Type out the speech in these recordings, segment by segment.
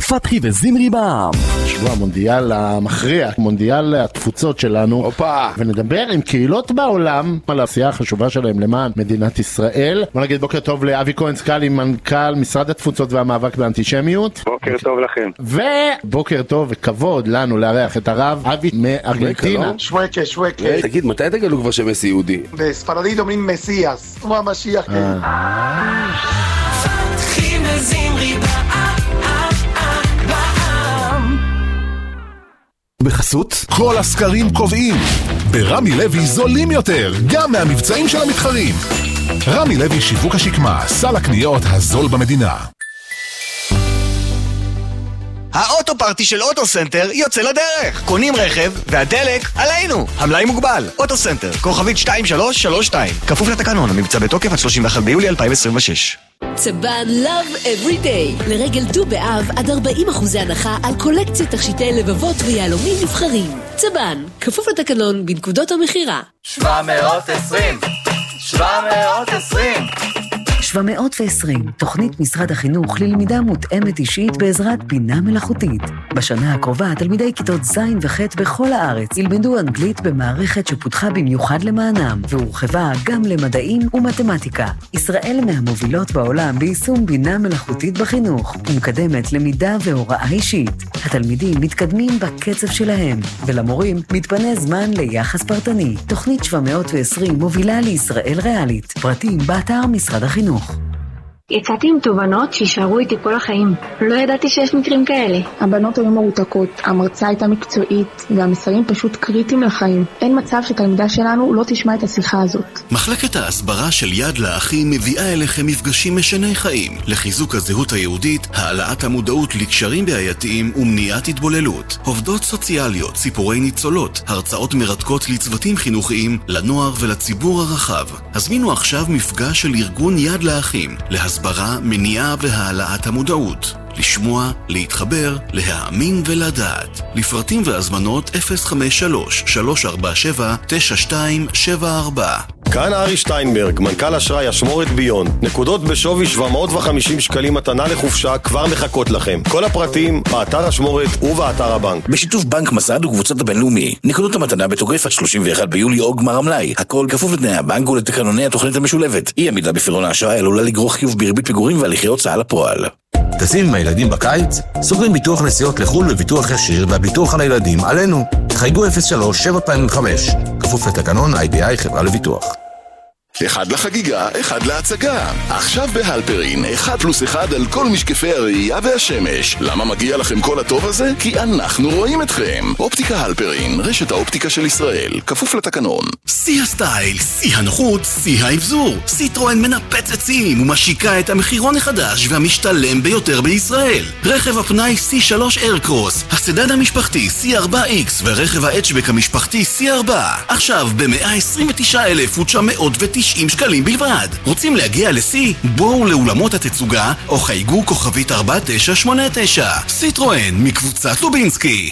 פתחי וזמרי בעם. שבוע המונדיאל המכריע, מונדיאל התפוצות שלנו. ונדבר עם קהילות בעולם על העשייה החשובה שלהם למען מדינת ישראל. בוא נגיד בוקר טוב לאבי כהן סקאלי, מנכ"ל משרד התפוצות והמאבק באנטישמיות. בוקר טוב לכם. ובוקר טוב וכבוד לנו לארח את הרב אבי מארגנטינה. שווקה. תגיד, מתי תגלו כבר שמסי יהודי? בספרדית אומרים מסיאס, הוא המשיח. פתחי וזמרי בעם. בחסות כל הסקרים קובעים ברמי לוי זולים יותר גם מהמבצעים של המתחרים. רמי לוי שיווק השקמה, סל הקניות הזול במדינה. האוטו פארטי של אוטו סנטר יוצא לדרך. קונים רכב והדלק עלינו. המלאי מוגבל. אוטו סנטר, כוכבית 2332. כפוף לתקנון, המבצע בתוקף עד 31 ביולי 2026. צבן Love Every Day. לרגל ט"ו באב עד 40% הנחה על קולקציית תכשיטי לבבות ויהלומים נבחרים. צבן, כפוף לתקנון בנקודות המחירה. 720. 720, תוכנית משרד החינוך ללמידה מותאמת אישית בעזרת בינה מלאכותית. בשנה הקרובה תלמידי כיתות ז' וח' בכל הארץ ילמדו אנגלית במערכת שפותחה במיוחד למענם, והורחבה גם למדעים ומתמטיקה. ישראל מהמובילות בעולם ביישום בינה מלאכותית בחינוך, ומקדמת למידה והוראה אישית. התלמידים מתקדמים בקצב שלהם, ולמורים מתפנה זמן ליחס פרטני. תוכנית 720 מובילה לישראל ריאלית. פרטים באתר משרד החינוך. יצאתי עם תובנות שישארו איתי כל החיים. לא ידעתי שיש מקרים כאלה. הבנות היו מרותקות, המרצה הייתה מקצועית, והמסרים פשוט קריטיים לחיים. אין מצב שתלמידה שלנו לא תשמע את השיחה הזאת. מחלקת ההסברה של יד לאחים מביאה אליכם מפגשים משני חיים, לחיזוק הזהות היהודית, העלאת המודעות לקשרים בעייתיים ומניעת התבוללות. עובדות סוציאליות, סיפורי ניצולות, הרצאות מרתקות לצוותים חינוכיים, לנוער ולציבור הרחב. הזמינו עכשיו מפגש של ארגון יד לאחים, הסברה, מניעה והעלאת המודעות. לשמוע, להתחבר, להאמין ולדעת. לפרטים והזמנות 053-347-9274. כאן ארי שטיינברג, מנכ"ל אשראי אשמורת ביון. נקודות בשווי 750 שקלים מתנה לחופשה כבר מחכות לכם. כל הפרטים באתר אשמורת ובאתר הבנק. בשיתוף בנק מסד וקבוצת הבינלאומי. נקודות המתנה בתוקף עד 31 ביולי או גמר המלאי. הכל כפוף לתנאי הבנק ולתקנוני התוכנית המשולבת. אי עמידה בפירעון האשראי עלולה לגרוך חיוב בריבית פיגורים והליכי הוצאה לפועל. טסים עם הילדים בקיץ? סוגרים ביטוח נסיעות לחול וביטוח ישיר והביטוח על הילדים עלינו. חייגו 03-725. כפוף לתקנון IBI חברה לביטוח. אחד לחגיגה, אחד להצגה. עכשיו בהלפרין, 1+1 על כל משקפי הראייה והשמש. למה מגיע לכם כל הטוב הזה? כי אנחנו רואים אתכם. אופטיקה הלפרין, רשת האופטיקה של ישראל, כפוף לתקנון. שיא הסטייל, שיא הנוחות, שיא האבזור. סיטרואן מנפצת שיאים ומשיקה את המחירון החדש והמשתלם ביותר בישראל. רכב הפנאי C3 Aircross, הסדן המשפחתי C4X ורכב ההאצ'בק המשפחתי C4. עכשיו ב-129,990 שקלים בלבד. רוצים להגיע לשיא? בואו לאולמות התצוגה או חייגו כוכבית 4989. סיטרואן מקבוצת לובינסקי.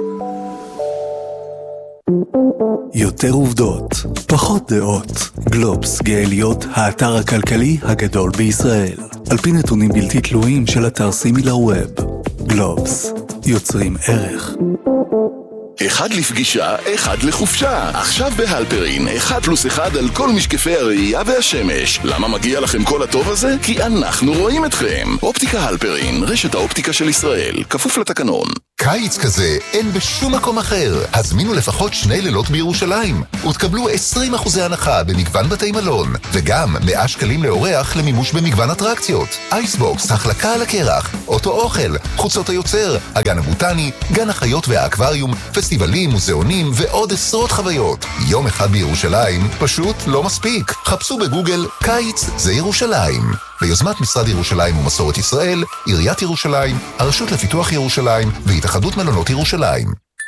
יותר עובדות, פחות דעות. גלובס גאליות, האתר הכלכלי הגדול בישראל. על פי נתונים בלתי תלויים של אתר סימילר ווב. גלובס, יוצרים ערך. אחד לפגישה, אחד לחופשה. עכשיו בהלפרין, 1+1 על כל משקפי הראייה והשמש. למה מגיע לכם כל הטוב הזה? כי אנחנו רואים אתכם. אופטיקה הלפרין, רשת האופטיקה של ישראל, כפוף לתקנון. קיץ כזה אין בשום מקום אחר. הזמינו לפחות 2 לילות בירושלים ותקבלו 20% הנחה במגוון בתי מלון, וגם 100 שקלים לאורח למימוש במגוון אטרקציות. אייסבוקס, החלקה על הקרח, אוטו אוכל, חוצות היוצר, הגן הבוטני, גן החיות והאקווריום, פסטיבלים, מוזיאונים ועוד עשרות חוויות. יום אחד בירושלים פשוט לא מספיק. חפשו בגוגל קיץ זה ירושלים. ביוזמת משרד ירושלים ומסורת ישראל, עיריית ירושלים, הרשות לפיתוח ירושלים והתאחדות מלונות ירושלים.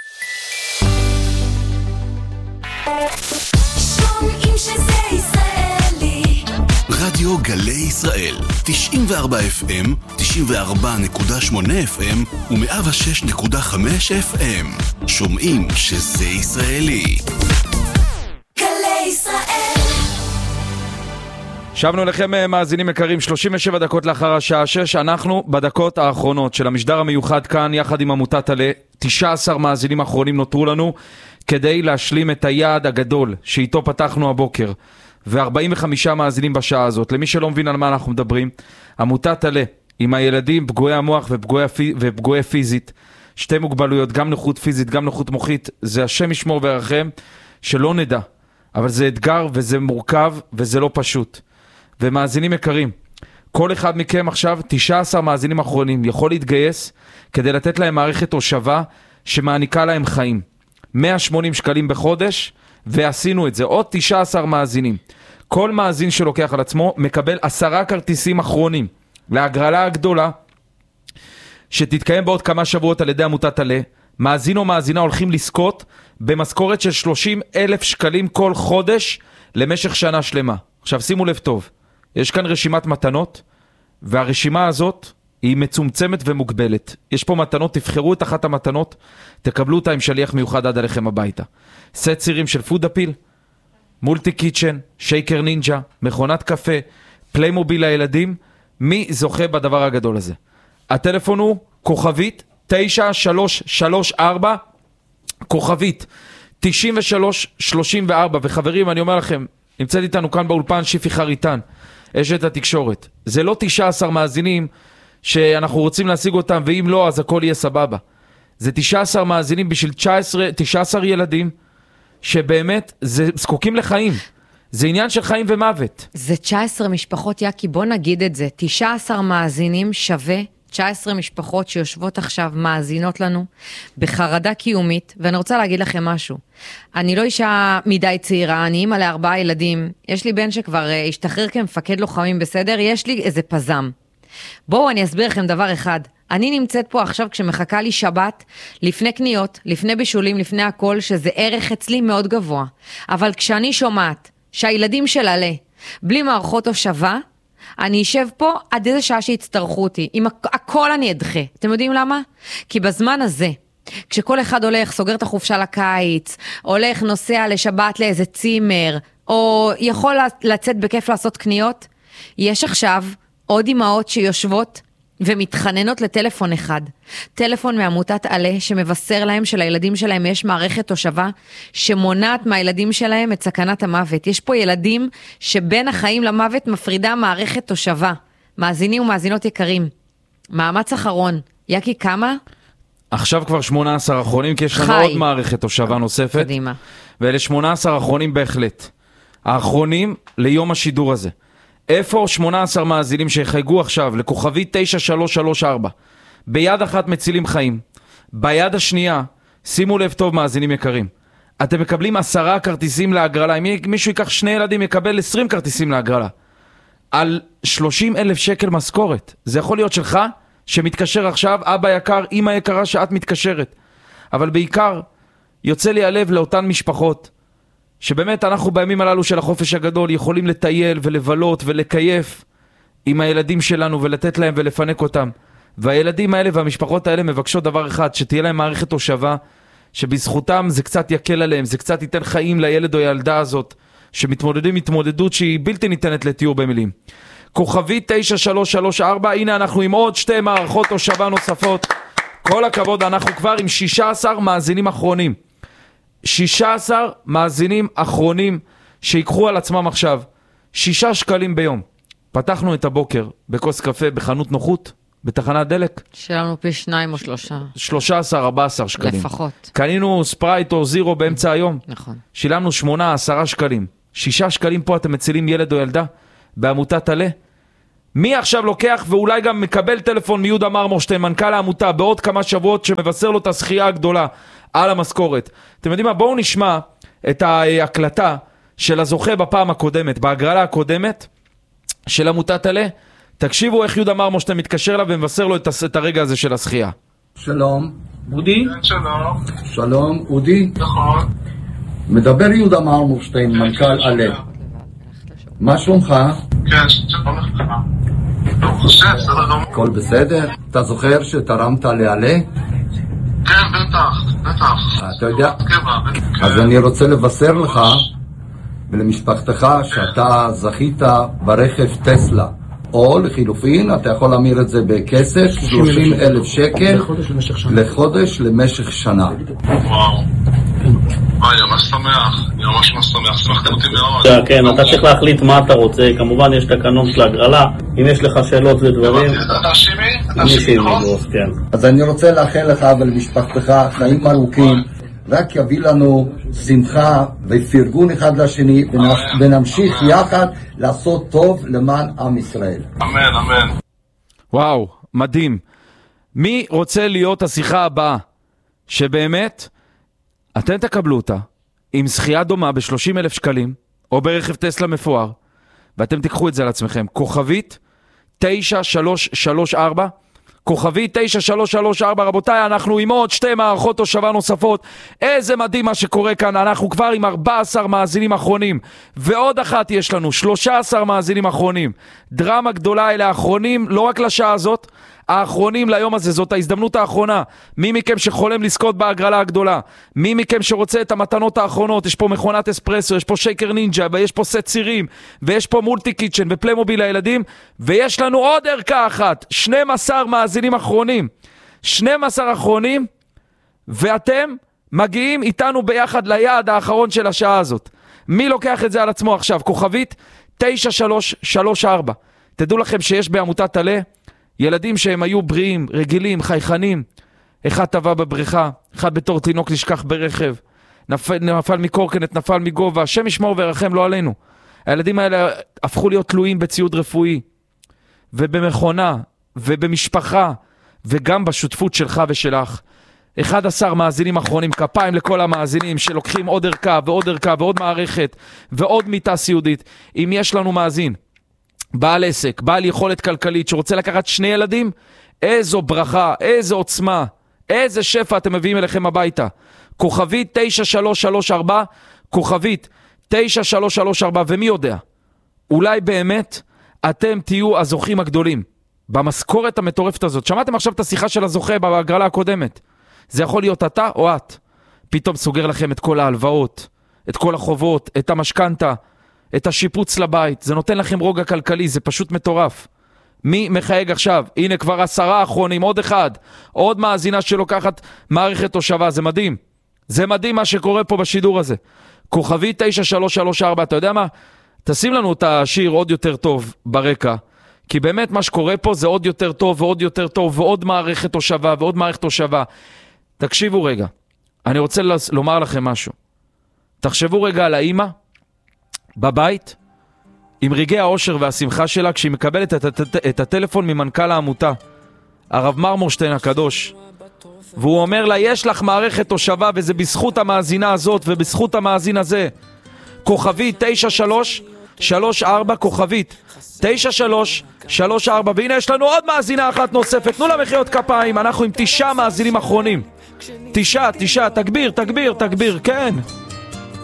שומעים שזה ישראלי. רדיו גלי ישראל, 94 FM, 94.8 FM ו106.5 FM. שומעים שזה ישראלי. גלי ישראל. שבנו לכם מאזינים יקרים, 37 דקות לאחר השעה 6, אנחנו בדקות האחרונות של המשדר המיוחד כאן, יחד עם עמותת עלה. 19 מאזינים אחרונים נותרו לנו, כדי להשלים את היעד הגדול שאיתו פתחנו הבוקר, ו45 מאזינים בשעה הזאת. למי שלא מבין על מה אנחנו מדברים, עמותת עלה, עם הילדים פגועי המוח ופגועי פיזית, שתי מוגבלויות, גם נכות פיזית, גם נכות מוחית, זה השם ישמור וירחם, שלא נדע. אבל זה אתגר וזה מורכב וזה לא פשוט. ומאזינים יקרים, כל אחד מכם עכשיו, 19 מאזינים אחרונים, יכול להתגייס כדי לתת להם מערכת הושבה שמעניקה להם חיים. 180 שקלים בחודש, ועשינו את זה. עוד 19 מאזינים. כל מאזין שלוקח על עצמו מקבל 10 כרטיסים אחרונים להגרלה הגדולה שתתקיים בעוד כמה שבועות על ידי עמותת עלה. מאזין או מאזינה הולכים לזכות במשכורת של 30,000 שקלים כל חודש למשך שנה שלמה. עכשיו שימו לב טוב, יש כאן רשימת מתנות, והרשימה הזאת היא מצומצמת ומוגבלת. יש פה מתנות, תבחרו את אחת המתנות, תקבלו אותה עם שליח מיוחד עד עליכם הביתה. סט צירים של פוד אפיל, מולטי קיצ'ן, שייקר נינג'ה, מכונת קפה, פליימוביל לילדים. מי זוכה בדבר הגדול הזה? הטלפון הוא כוכבית 9334, כוכבית 9334. וחברים, אני אומר לכם, נמצאת איתנו כאן באולפן שיפי חריטן, אשת התקשורת. זה לא 19 מאזינים שאנחנו רוצים להשיג אותם, ואם לא, אז הכל יהיה סבבה. זה 19 מאזינים בשביל 19 ילדים, שבאמת זקוקים לחיים. זה עניין של חיים ומוות. זה 19 משפחות, יקי, בוא נגיד את זה. 19 מאזינים שווה 19 משפחות שיושבות עכשיו, מאזינות לנו, בחרדה קיומית, ואני רוצה להגיד לכם משהו. אני לא אישה מדי צעירה, אני אימא ל4 ילדים, יש לי בן שכבר השתחרר כמפקד לוחמים, בסדר? יש לי איזה פזם. בואו אני אסביר לכם דבר אחד. אני נמצאת פה עכשיו כשמחכה לי שבת, לפני קניות, לפני בישולים, לפני הכל, שזה ערך אצלי מאוד גבוה. אבל כשאני שומעת שהילדים של עלה, בלי מערכות הושבה, אני אשב פה עד איזה שעה שיצטרכו אותי. עם הכל אני אדחה. אתם יודעים למה? כי בזמן הזה, כשכל אחד הולך, סוגר את החופשה לקיץ, הולך, נוסע לשבת לאיזה צימר, או יכול לצאת בכיף לעשות קניות, יש עכשיו עוד אמהות שיושבות ומתחננות לטלפון אחד. טלפון מעמותת עלה שמבשר להם שלילדים שלהם יש מערכת תושבה שמונעת מהילדים שלהם את סכנת המוות. יש פה ילדים שבין החיים למוות מפרידה מערכת תושבה. מאזינים ומאזינות יקרים. מאמץ אחרון. יקי, כמה? עכשיו כבר 18 אחרונים, כי יש לנו עוד מערכת תושבה נוספת. קדימה. ואלה 18 אחרונים בהחלט. האחרונים ליום השידור הזה. איפה 18 מאזינים שיחייגו עכשיו לכוכבי 9334? ביד אחת מצילים חיים, ביד השנייה, שימו לב טוב מאזינים יקרים, אתם מקבלים 10 כרטיסים להגרלה. אם מישהו ייקח 2 ילדים יקבל 20 כרטיסים להגרלה על 30,000 שקל משכורת. זה יכול להיות שלך שמתקשר עכשיו, אבא יקר, אמא יקרה שאת מתקשרת. אבל בעיקר יוצא לי הלב לאותן משפחות שבאמת אנחנו בימים הללו של החופש הגדול יכולים לטייל ולבלות ולקייף עם הילדים שלנו ולתת להם ולפנק אותם. והילדים האלה והמשפחות האלה מבקשות דבר אחד, שתהיה להם מערכת הושבה, שבזכותם זה קצת יקל עליהם, זה קצת ייתן חיים לילד או ילדה הזאת, שמתמודדים התמודדות שהיא בלתי ניתנת לתיאור במילים. כוכבי 9334, הנה אנחנו עם עוד 2 מערכות הושבה נוספות. כל הכבוד, אנחנו כבר עם 16 מאזינים אחרונים. 16 מאזינים אחרונים שיקחו על עצמם עכשיו 6 שקלים ביום. פתחנו את הבוקר בכוס קפה בחנות נוחות, בתחנת דלק. שלנו פי 2 או 3. 13-14 שקלים. לפחות. קנינו ספרייט או זירו באמצע היום. נכון. שילמנו 8-10 שקלים. 6 שקלים פה אתם מצילים ילד או ילדה בעמותת עלה. מי עכשיו לוקח ואולי גם מקבל טלפון מיהודה מרמורשטיין, מנכ"ל העמותה, בעוד כמה שבועות שמבשר לו את הזכייה הגדולה על המשכורת. אתם יודעים מה? בואו נשמע את ההקלטה של הזוכה בפעם הקודמת, בהגרלה הקודמת של עמותת עלה. תקשיבו איך יהודה מרמורשטיין מתקשר לה ומבשר לו את הרגע הזה של הזכייה. שלום. אודי? שלום. שלום, אודי? נכון. מדבר יהודה מרמורשטיין, מנכ"ל עלה. מה שלומך? כן, שלום לך. הכל בסדר? אתה זוכר שתרמת לעלה? כן, בטח. אתה יודע? אז אני רוצה לבשר לך ולמשפחתך שאתה זכית ברכב טסלה. או לחילופין, אתה יכול להמיר את זה בכסף, 30,000 שקל לחודש למשך שנה. וואו. אני ממש שמח, שמחתם אותי מאוד. כן, אתה צריך להחליט מה אתה רוצה, כמובן יש תקנון של הגרלה, אם יש לך שאלות ודברים... אתה שימי? אז אני רוצה לאחל לך ולמשפחתך חיים ארוכים, רק יביא לנו שמחה ופרגון אחד לשני, ונמשיך יחד לעשות טוב למען עם ישראל. אמן, אמן. וואו, מדהים. מי רוצה להיות השיחה הבאה שבאמת אתם תקבלו אותה עם זכייה דומה ב-30,000 שקלים או ברכב טסלה מפואר, ואתם תיקחו את זה על עצמכם? כוכבית 9334, כוכבית 9334. רבותיי, אנחנו עם עוד 2 מערכות תושבה נוספות. איזה מדהים מה שקורה כאן. אנחנו כבר עם 14 מאזינים אחרונים, ועוד אחת יש לנו, 13 מאזינים אחרונים. דרמה גדולה. אלה האחרונים, לא רק לשעה הזאת, האחרונים ליום הזה. זאת ההזדמנות האחרונה. מי מכם שחולם לזכות בהגרלה הגדולה, מי מכם שרוצה את המתנות האחרונות, יש פה מכונת אספרסו, יש פה שייקר נינג'ה, ויש פה סט צירים, ויש פה מולטי קיצ'ן ופליימוביל לילדים, ויש לנו עוד ערכה אחת. 12 מאזינים אחרונים, 12 אחרונים, ואתם מגיעים איתנו ביחד ליעד האחרון של השעה הזאת. מי לוקח את זה על עצמו עכשיו? כוכבית 9334. תדעו לכם שיש בעמותת עלה ילדים שהם היו בריאים, רגילים, חייכנים. אחד טבע בבריכה, אחד בתור תינוק נשכח ברכב, נפל מקורקנט, נפל מגובה, השם ישמור וירחם לא עלינו. הילדים האלה הפכו להיות תלויים בציוד רפואי, ובמכונה, ובמשפחה, וגם בשותפות שלך ושלך. 11 מאזינים אחרונים, כפיים לכל המאזינים שלוקחים עוד ערכה ועוד ערכה ועוד מערכת ועוד מיטה סיעודית. אם יש לנו מאזין, בעל עסק, בעל יכולת כלכלית שרוצה לקחת 2 ילדים, איזו ברכה, איזו עוצמה, איזה שפע אתם מביאים אליכם הביתה. כוכבית 9334, כוכבית 9334, ומי יודע, אולי באמת אתם תהיו הזוכים הגדולים במשכורת המטורפת הזאת. שמעתם עכשיו את השיחה של הזוכה בהגרלה הקודמת? זה יכול להיות אתה או את. פתאום סוגר לכם את כל ההלוואות, את כל החובות, את המשכנתה, את השיפוץ לבית. זה נותן לכם רוגע כלכלי, זה פשוט מטורף. מי מחייג עכשיו? הנה כבר 10 אחרונים, עוד אחד, עוד מאזינה שלוקחת מערכת תושבה. זה מדהים, זה מדהים מה שקורה פה בשידור הזה. כוכבי 9334, אתה יודע מה? תשים לנו את השיר עוד יותר טוב ברקע, כי באמת מה שקורה פה זה עוד יותר טוב ועוד יותר טוב, ועוד מערכת תושבה ועוד מערכת תושבה. תקשיבו רגע, אני רוצה לומר לכם משהו. תחשבו רגע על האמא בבית עם רגעי האושר והשמחה שלה כשהיא מקבלת את הטלפון ממנכ"ל העמותה, הרב מרמורשטיין הקדוש, והוא אומר לה, יש לך מערכת תושבה, וזה בזכות המאזינה הזאת ובזכות המאזין הזה. כוכבית 9334, כוכבית 9334. והנה יש לנו עוד מאזינה אחת נוספת. תנו לה מחיאות כפיים. אנחנו עם 9 מאזינים אחרונים. 9, תגביר, כן.